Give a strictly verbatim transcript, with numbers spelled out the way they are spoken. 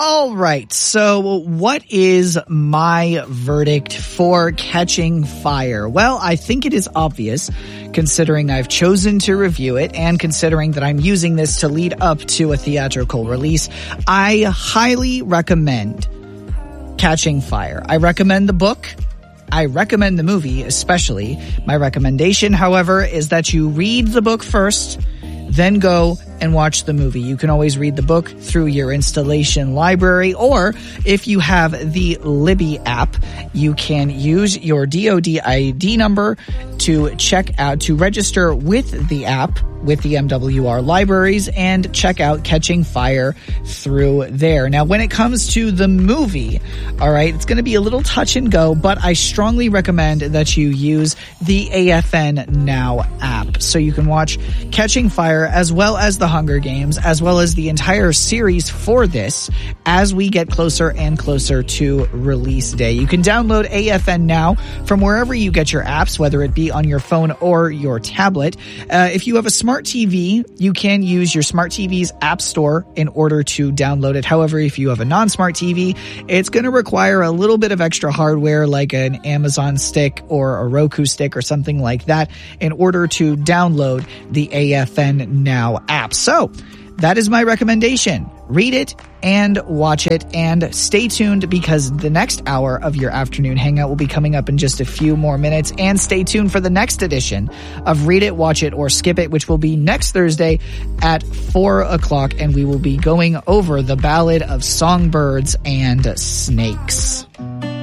All right, so what is my verdict for Catching Fire? Well, I think it is obvious, considering I've chosen to review it and considering that I'm using this to lead up to a theatrical release. I highly recommend Catching Fire. I recommend the book. I recommend the movie, especially. My recommendation, however, is that you read the book first, then go and watch the movie. You can always read the book through your installation library, or if you have the Libby app, you can use your D O D I D number to check out, to register with the app, with the M W R libraries, and check out Catching Fire through there. Now, when it comes to the movie, all right, it's going to be a little touch and go, but I strongly recommend that you use the A F N Now app so you can watch Catching Fire as well as the Hunger Games, as well as the entire series for this as we get closer and closer to release day. You can download A F N Now from wherever you get your apps, whether it be on your phone or your tablet. Uh, if you have a smart T V, you can use your smart T V's app store in order to download it. However, if you have a non-smart T V, it's going to require a little bit of extra hardware like an Amazon stick or a Roku stick or something like that in order to download the A F N Now app. So that is my recommendation. Read it and watch it, and stay tuned because the next hour of your afternoon hangout will be coming up in just a few more minutes. And stay tuned for the next edition of Read It, Watch It, or Skip It, which will be next Thursday at four o'clock, and we will be going over the Ballad of Songbirds and Snakes.